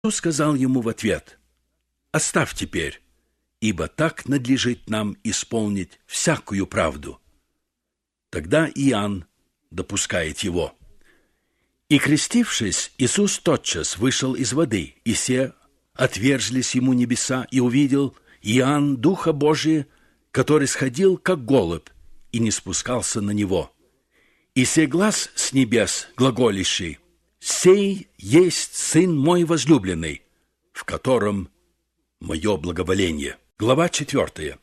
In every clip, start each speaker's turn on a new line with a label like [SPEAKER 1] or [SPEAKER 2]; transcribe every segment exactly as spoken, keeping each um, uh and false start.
[SPEAKER 1] Иисус сказал ему в ответ: «Оставь теперь, ибо так надлежит нам исполнить всякую правду». Тогда Иоанн допускает его. И, крестившись, Иисус тотчас вышел из воды, и се отверзлись ему небеса, и увидел Иоанн Духа Божия, который сходил, как голубь, и не спускался на него. И се глас с небес, глаголящий: «Сей есть Сын мой возлюбленный, в котором мое благоволение». Глава четвертая.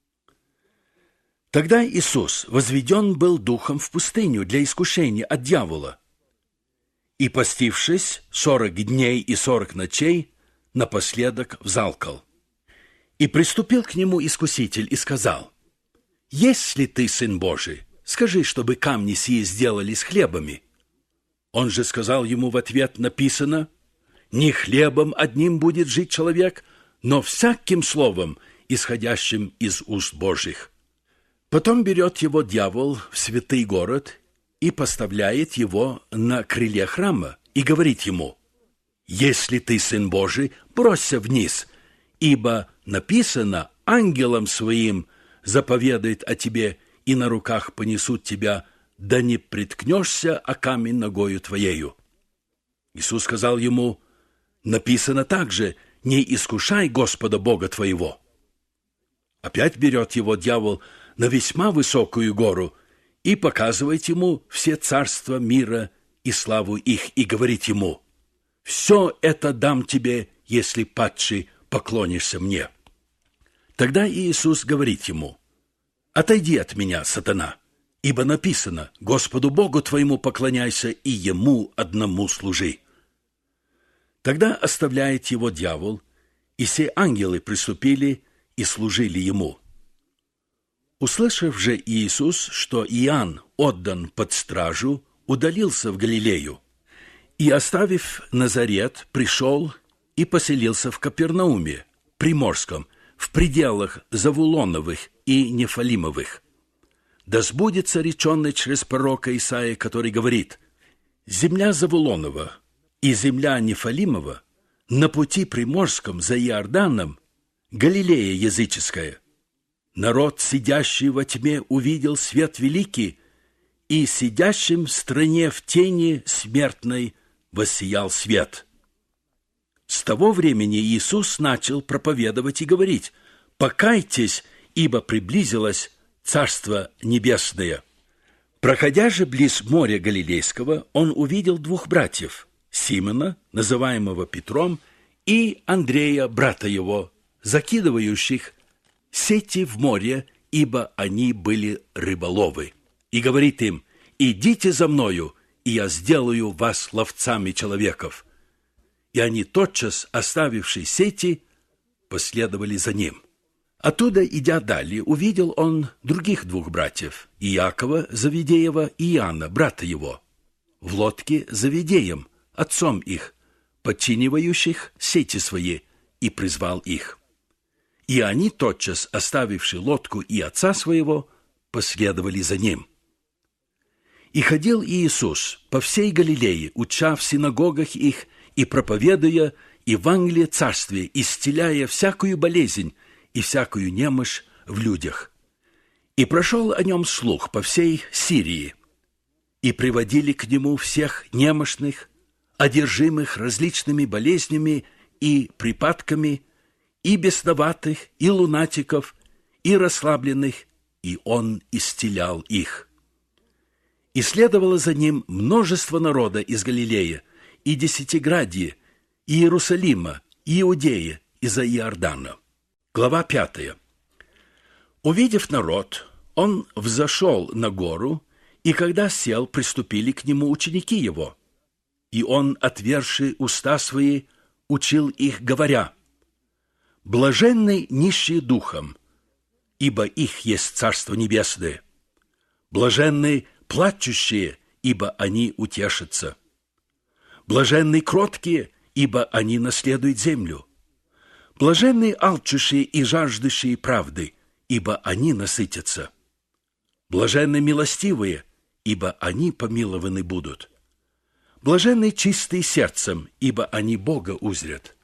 [SPEAKER 1] Тогда Иисус возведен был духом в пустыню для искушения от дьявола. И, постившись сорок дней и сорок ночей, напоследок взалкал. И приступил к нему искуситель и сказал: «Если ты Сын Божий, скажи, чтобы камни сии сделались хлебами». Он же сказал ему в ответ: написано: «Не хлебом одним будет жить человек, но всяким словом, исходящим из уст Божьих». Потом берет его дьявол в святый город и поставляет его на крыле храма и говорит ему: «Если ты Сын Божий, бросься вниз, ибо написано: ангелам своим заповедает о тебе, и на руках понесут тебя, да не приткнешься о камень ногою твоею». Иисус сказал ему: «Написано также: не искушай Господа Бога твоего». Опять берет его дьявол на весьма высокую гору и показывает ему все царства мира и славу их, и говорит ему: «Все это дам тебе, если, падший, поклонишься мне». Тогда Иисус говорит ему: «Отойди от меня, сатана, ибо написано: Господу Богу твоему поклоняйся и Ему одному служи». Тогда оставляет его дьявол, и все ангелы приступили и служили ему. Услышав же Иисус, что Иоанн отдан под стражу, удалился в Галилею, и, оставив Назарет, пришел и поселился в Капернауме, Приморском, в пределах Завулоновых и Нефалимовых. Да сбудется реченное через пророка Исаия, который говорит: «Земля Завулонова и земля Нефалимова на пути Приморском за Иорданом, Галилея языческая. Народ, сидящий во тьме, увидел свет великий, и сидящим в стране в тени смертной воссиял свет». С того времени Иисус начал проповедовать и говорить: «Покайтесь, ибо приблизилось Царство Небесное». Проходя же близ моря Галилейского, он увидел двух братьев: Симона, называемого Петром, и Андрея, брата его, закидывающих сети в море, ибо они были рыболовы. И говорит им: «Идите за мною, и я сделаю вас ловцами человеков». И они, тотчас оставивши сети, последовали за ним. Оттуда, идя далее, увидел он других двух братьев: Иакова Завидеева и Иоанна, брата его, в лодке с Завидеем, отцом их, подчинивающих сети свои, и призвал их. И они, тотчас оставивши лодку и отца своего, последовали за ним. И ходил Иисус по всей Галилее, уча в синагогах их и проповедуя Евангелие Царствия, исцеляя всякую болезнь и всякую немощь в людях. И прошел о нем слух по всей Сирии, и приводили к нему всех немощных, одержимых различными болезнями и припадками, и бесноватых, и лунатиков, и расслабленных, и он исцелял их. И следовало за ним множество народа из Галилеи, и Десятиградья, и Иерусалима, и Иудея, и за Иордана. Глава пятая. Увидев народ, он взошел на гору, и когда сел, приступили к нему ученики его. И он, отверши уста свои, учил их, говоря: «Блаженны нищие духом, ибо их есть Царство Небесное. Блаженны плачущие, ибо они утешатся. Блаженны кроткие, ибо они наследуют землю. Блаженны алчущие и жаждущие правды, ибо они насытятся. Блаженны милостивые, ибо они помилованы будут. Блаженны чистые сердцем, ибо они Бога узрят.